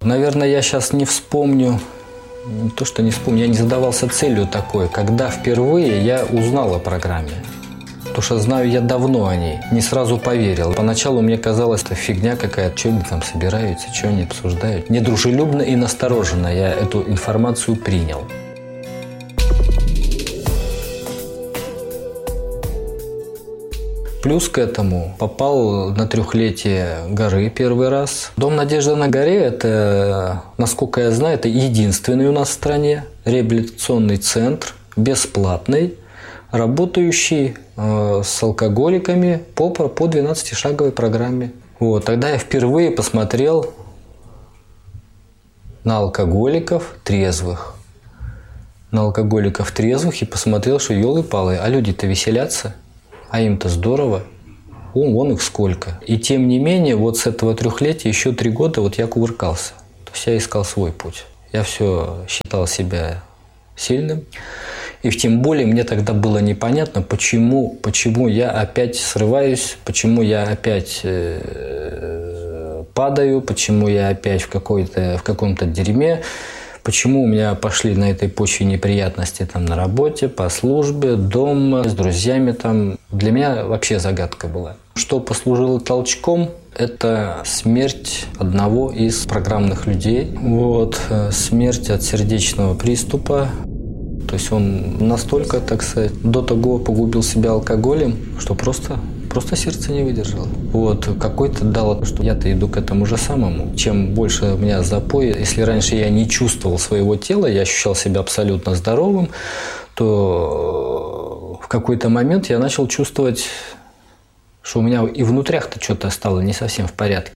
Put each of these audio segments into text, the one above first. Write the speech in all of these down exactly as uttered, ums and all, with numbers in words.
Наверное, я сейчас не вспомню, не то что не вспомню, я не задавался целью такой, когда впервые я узнал о программе. Потому что знаю я давно о ней, не сразу поверил. Поначалу мне казалось, это фигня какая-то, что они там собираются, что они обсуждают. Недружелюбно и настороженно я эту информацию принял. Плюс к этому попал на трехлетие горы первый раз. Дом «Надежда на горе» – это, насколько я знаю, это единственный у нас в стране реабилитационный центр, бесплатный, работающий э, с алкоголиками по, по двенадцатишаговой программе. Вот, тогда я впервые посмотрел на алкоголиков трезвых. На алкоголиков трезвых и посмотрел, что елы-палы, а люди-то веселятся, а им-то здорово. Вон, вон их сколько. И тем не менее, вот с этого трехлетия еще три года вот я кувыркался. То есть я искал свой путь. Я все считал себя сильным. И тем более мне тогда было непонятно, почему, почему я опять срываюсь, почему я опять э, падаю, почему я опять в, какой-то, в каком-то дерьме, почему у меня пошли на этой почве неприятности там, на работе, по службе, дома, с друзьями. Там. Для меня вообще загадка была. Что послужило толчком? Это смерть одного из программных людей. Вот, смерть от сердечного приступа. То есть он настолько, так сказать, до того погубил себя алкоголем, что просто, просто сердце не выдержало. Вот, какой-то дал, что я-то иду к этому же самому. Чем больше у меня запой, если раньше я не чувствовал своего тела, я ощущал себя абсолютно здоровым, то в какой-то момент я начал чувствовать, что у меня и внутрях-то что-то стало не совсем в порядке.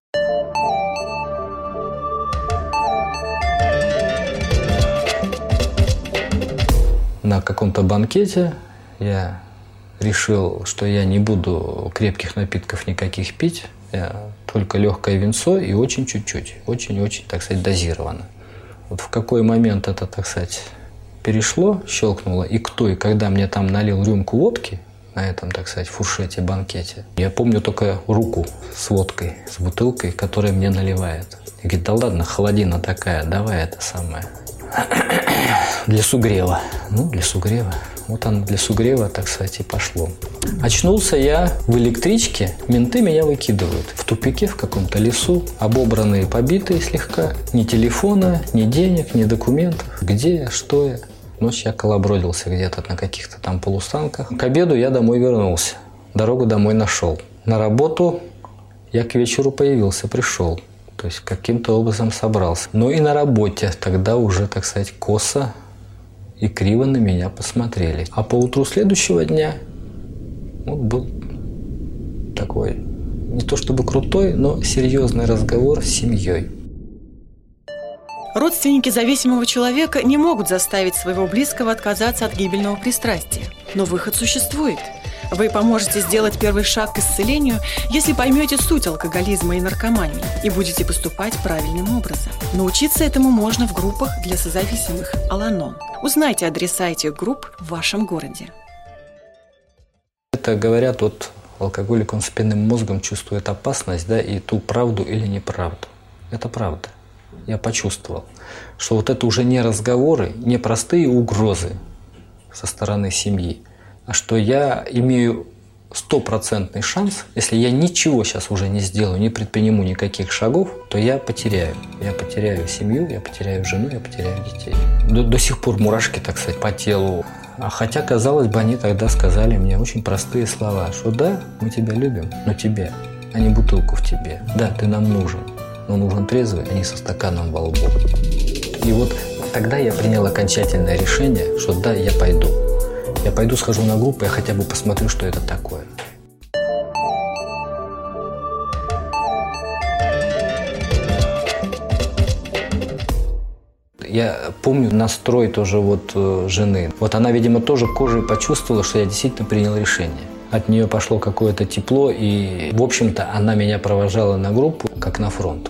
На каком-то банкете я решил, что я не буду крепких напитков никаких пить, я только легкое винцо и очень чуть-чуть, очень-очень, так сказать, дозированно. Вот в какой момент это, так сказать, перешло, щелкнуло, и кто и когда мне там налил рюмку водки на этом, так сказать, фуршете, банкете, я помню только руку с водкой, с бутылкой, которая мне наливает. И говорит, да ладно, холодина такая, давай это самое. Для сугрева. Ну, для сугрева. Вот оно для сугрева, так сказать, и пошло. Очнулся я в электричке, менты меня выкидывают. В тупике, в каком-то лесу, обобранные, побитые слегка. Ни телефона, ни денег, ни документов. Где я, что я? Ночь я колобродился где-то на каких-то там полустанках. К обеду я домой вернулся. Дорогу домой нашел. На работу я к вечеру появился, пришел. То есть каким-то образом собрался. Но и на работе тогда уже, так сказать, косо и криво на меня посмотрели. А по утру следующего дня вот был такой, не то чтобы крутой, но серьезный разговор с семьей. Родственники зависимого человека не могут заставить своего близкого отказаться от гибельного пристрастия. Но выход существует. Вы поможете сделать первый шаг к исцелению, если поймете суть алкоголизма и наркомании и будете поступать правильным образом. Научиться этому можно в группах для созависимых «Аланон». Узнайте адреса этих групп в вашем городе. Это говорят, вот алкоголик, он спинным мозгом чувствует опасность, да, и ту правду или неправду. Это правда. Я почувствовал, что вот это уже не разговоры, не простые угрозы со стороны семьи, а что я имею стопроцентный шанс, если я ничего сейчас уже не сделаю, не предприму никаких шагов, то я потеряю. Я потеряю семью, я потеряю жену, я потеряю детей. До, до сих пор мурашки, так сказать, по телу. А хотя, казалось бы, они тогда сказали мне очень простые слова, что да, мы тебя любим, но тебя, а не бутылку в тебе. Да, ты нам нужен, но нужен трезвый, а не со стаканом во лбу. И вот тогда я принял окончательное решение, что да, я пойду. Я пойду, схожу на группу, я хотя бы посмотрю, что это такое. Я помню настрой тоже вот жены. Вот она, видимо, тоже кожей почувствовала, что я действительно принял решение. От нее пошло какое-то тепло, и, в общем-то, она меня провожала на группу, как на фронт.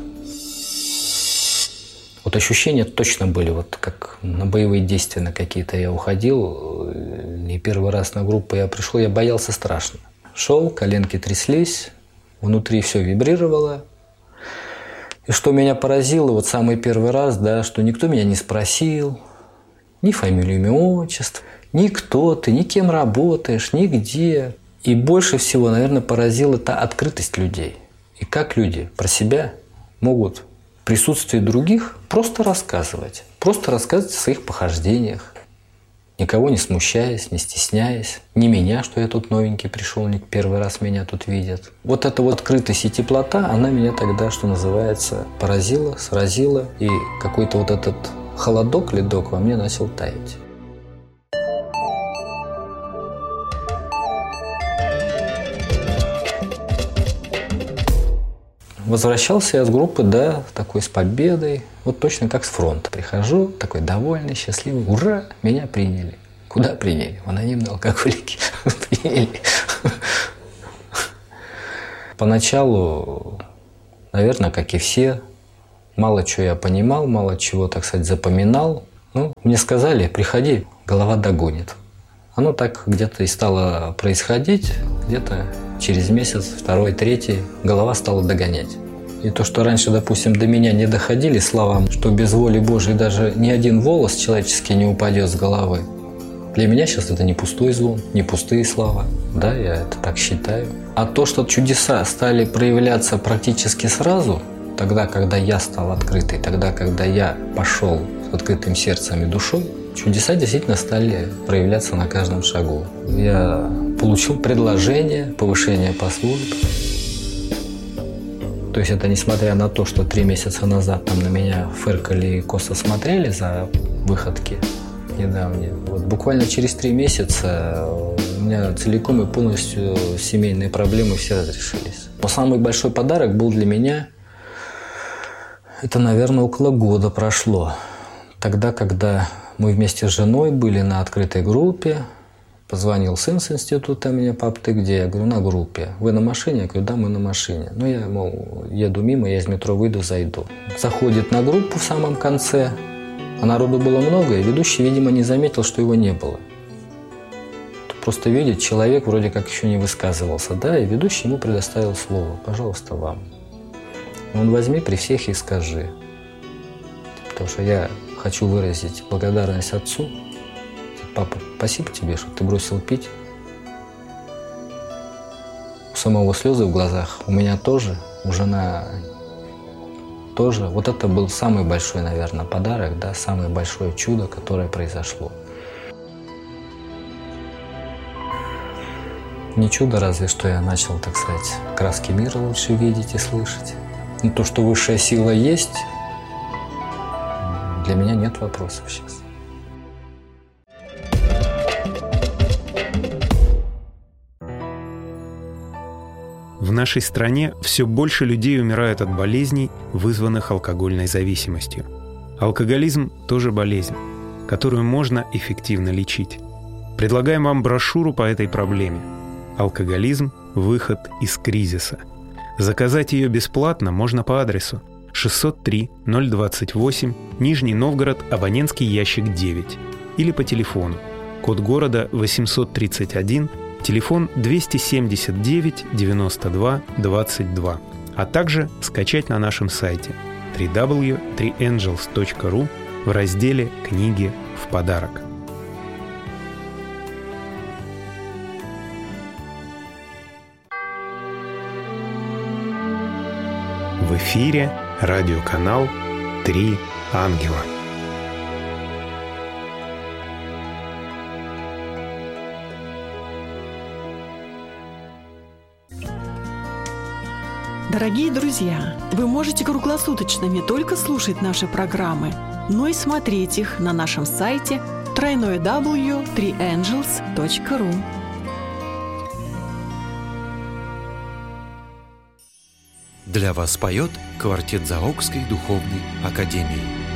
Вот ощущения точно были, вот как на боевые действия на какие-то я уходил. И первый раз на группу я пришел, я боялся страшно. Шел, коленки тряслись, внутри все вибрировало. И что меня поразило вот самый первый раз, да, что никто меня не спросил, ни фамилию, имя, отчество, ни кто ты, ни кем работаешь, ни где. И больше всего, наверное, поразила это открытость людей. И как люди про себя могут в присутствии других просто рассказывать. Просто рассказывать о своих похождениях. Никого не смущаясь, не стесняясь. Не меня, что я тут новенький пришел, не первый раз меня тут видят. Вот эта вот открытость и теплота, она меня тогда, что называется, поразила, сразила. И какой-то вот этот холодок, ледок во мне начал таять. Возвращался я с группы, да, такой с победой. Вот точно как с фронта. Прихожу, такой довольный, счастливый. Ура! Меня приняли. Куда приняли? В анонимные алкоголики. Приняли. Поначалу, наверное, как и все, мало чего я понимал, мало чего, так сказать, запоминал. Ну, мне сказали, приходи, голова догонит. Оно так где-то и стало происходить, где-то через месяц, второй, третий, голова стала догонять. И то, что раньше, допустим, до меня не доходили слова, что без воли Божией даже ни один волос человеческий не упадет с головы. Для меня сейчас это не пустой звон, не пустые слова. Да, я это так считаю. А то, что чудеса стали проявляться практически сразу, тогда, когда я стал открытый, тогда, когда я пошел с открытым сердцем и душой, чудеса действительно стали проявляться на каждом шагу. Я получил предложение, повышение по службе. То есть это несмотря на то, что три месяца назад там на меня фыркали и косо смотрели за выходки недавние. Вот буквально через три месяца у меня целиком и полностью семейные проблемы все разрешились. Но самый большой подарок был для меня, это, наверное, около года прошло. Тогда, когда мы вместе с женой были на открытой группе, позвонил сын с института мне: пап, ты где? Я говорю, на группе. Вы на машине? Я говорю, да, мы на машине. Ну, я, мол, еду мимо, я из метро выйду, зайду. Заходит на группу в самом конце, а народу было много, и ведущий, видимо, не заметил, что его не было. Просто видит, человек вроде как еще не высказывался, да, и ведущий ему предоставил слово. Пожалуйста, вам. Он возьми при всех и скажи. Потому что я хочу выразить благодарность отцу. Папа, спасибо тебе, что ты бросил пить. У самого слезы в глазах, у меня тоже, у жены тоже. Вот это был самый большой, наверное, подарок, да, самое большое чудо, которое произошло. Не чудо, разве что я начал, так сказать, краски мира лучше видеть и слышать. Но то, что высшая сила есть, для меня нет вопросов сейчас. В нашей стране все больше людей умирают от болезней, вызванных алкогольной зависимостью. Алкоголизм – тоже болезнь, которую можно эффективно лечить. Предлагаем вам брошюру по этой проблеме «Алкоголизм. Выход из кризиса». Заказать ее бесплатно можно по адресу шестьсот три ноль двадцать восемь, Нижний Новгород, абонентский ящик девять, или по телефону, код города восемьсот тридцать один, телефон двести семьдесят девять девяносто два двадцать два, а также скачать на нашем сайте дабл ю дабл ю дабл ю точка три энджелс точка ру в разделе «Книги в подарок». В эфире радиоканал «Три ангела». Дорогие друзья, вы можете круглосуточно не только слушать наши программы, но и смотреть их на нашем сайте дабл ю дабл ю дабл ю точка три энджелс точка ру. Для вас поет квартет Заокской духовной академии.